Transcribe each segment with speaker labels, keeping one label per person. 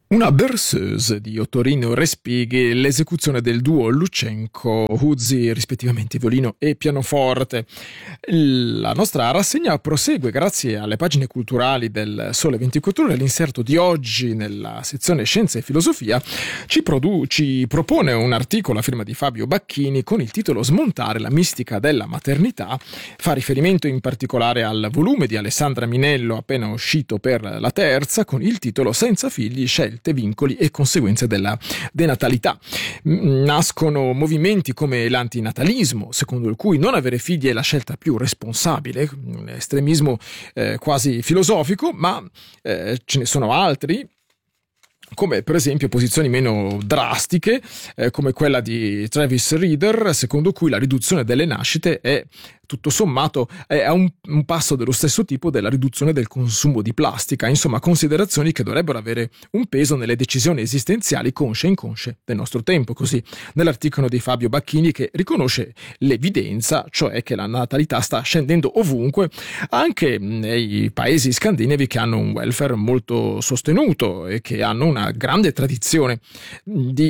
Speaker 1: Una berceuse di Ottorino Respighi, l'esecuzione del duo Lucenco-Huzzi, rispettivamente violino e pianoforte. La nostra rassegna prosegue grazie alle pagine culturali del Sole 24 Ore. L'inserto di oggi nella sezione Scienza e Filosofia ci propone un articolo a firma di Fabio Bacchini con il titolo Smontare la mistica della maternità. Fa riferimento in particolare al volume di Alessandra Minello appena uscito per la Terza con il titolo Senza figli, scelte, vincoli e conseguenze della denatalità. Nascono movimenti come l'antinatalismo, secondo il cui non avere figli è la scelta più responsabile, un estremismo quasi filosofico, ma ce ne sono altri, come per esempio posizioni meno drastiche, come quella di Travis Reeder, secondo cui la riduzione delle nascite è tutto sommato a un passo dello stesso tipo della riduzione del consumo di plastica. Insomma, considerazioni che dovrebbero avere un peso nelle decisioni esistenziali consce e inconsce del nostro tempo, così nell'articolo di Fabio Bacchini, che riconosce l'evidenza, cioè che la natalità sta scendendo ovunque, anche nei paesi scandinavi che hanno un welfare molto sostenuto e che hanno una grande tradizione di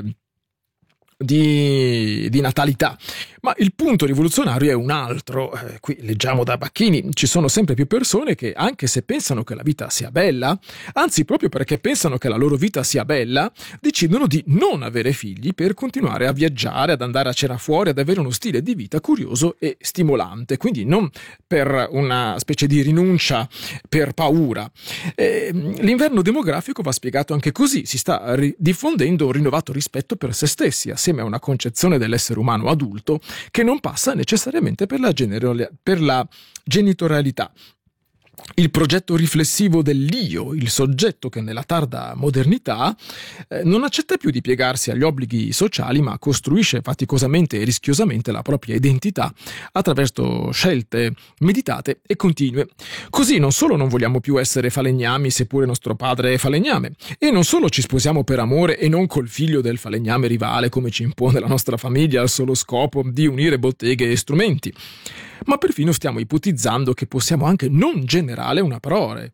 Speaker 1: natalità. Ma il punto rivoluzionario è un altro. Qui leggiamo da Bacchini: ci sono sempre più persone che, anche se pensano che la vita sia bella, anzi proprio perché pensano che la loro vita sia bella, decidono di non avere figli per continuare a viaggiare, ad andare a cena fuori, ad avere uno stile di vita curioso e stimolante, quindi non per una specie di rinuncia per paura. L'inverno demografico va spiegato anche così: si sta diffondendo un rinnovato rispetto per se stessi, assieme a una concezione dell'essere umano adulto che non passa necessariamente per la genitorialità. Il progetto riflessivo dell'io, il soggetto che nella tarda modernità non accetta più di piegarsi agli obblighi sociali, ma costruisce faticosamente e rischiosamente la propria identità attraverso scelte meditate e continue. Così non solo non vogliamo più essere falegnami, seppure nostro padre è falegname, e non solo ci sposiamo per amore e non col figlio del falegname rivale, come ci impone la nostra famiglia al solo scopo di unire botteghe e strumenti, ma perfino stiamo ipotizzando che possiamo anche non generare una prole,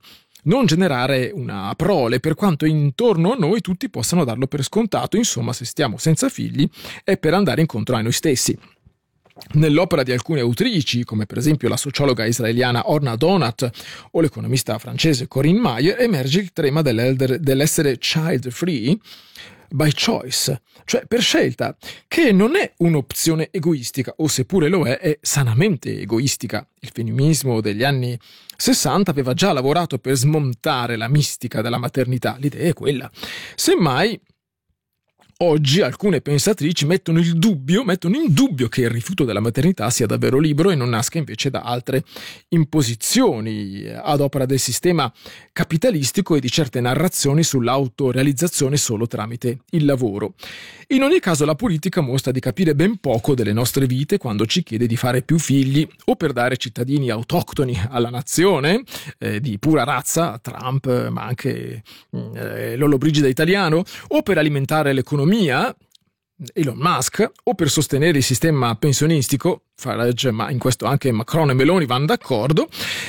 Speaker 1: per quanto intorno a noi tutti possano darlo per scontato. Insomma, se stiamo senza figli è per andare incontro a noi stessi. Nell'opera di alcune autrici, come per esempio la sociologa israeliana Orna Donat o l'economista francese Corinne Mayer, emerge il tema dell'essere child free by choice, cioè per scelta, che non è un'opzione egoistica, o seppure lo è sanamente egoistica. Il femminismo degli anni 60 aveva già lavorato per smontare la mistica della maternità. L'idea è quella. Semmai oggi alcune pensatrici mettono in dubbio che il rifiuto della maternità sia davvero libero e non nasca invece da altre imposizioni ad opera del sistema capitalistico e di certe narrazioni sull'autorealizzazione solo tramite il lavoro. In ogni caso la politica mostra di capire ben poco delle nostre vite quando ci chiede di fare più figli o per dare cittadini autoctoni alla nazione, di pura razza, Trump, ma anche Lollobrigida italiano, o per alimentare l'economia, Elon Musk, o per sostenere il sistema pensionistico, Farage, ma in questo anche Macron e Meloni vanno d'accordo,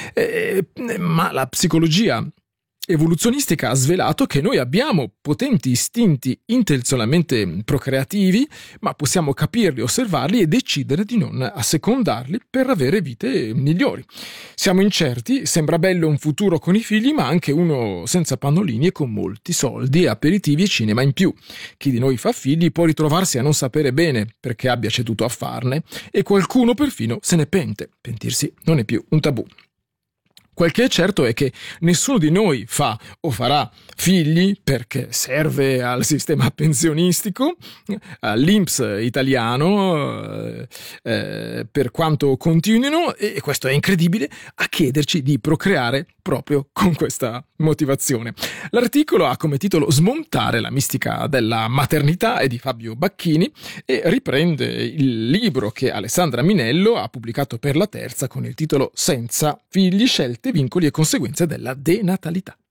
Speaker 1: ma la psicologia evoluzionistica ha svelato che noi abbiamo potenti istinti intenzionalmente procreativi, ma possiamo capirli, osservarli e decidere di non assecondarli per avere vite migliori. Siamo incerti, sembra bello un futuro con i figli, ma anche uno senza pannolini e con molti soldi, aperitivi e cinema in più. Chi di noi fa figli può ritrovarsi a non sapere bene perché abbia ceduto a farne, e qualcuno perfino se ne pente. Pentirsi non è più un tabù. Quel che è certo è che nessuno di noi fa o farà figli perché serve al sistema pensionistico, all'INPS italiano, per quanto continuino, e questo è incredibile, a chiederci di procreare proprio con questa motivazione. L'articolo ha come titolo Smontare la mistica della maternità, è di Fabio Bacchini e riprende il libro che Alessandra Minello ha pubblicato per la Terza con il titolo Senza figli, scelte, vincoli e conseguenze della denatalità.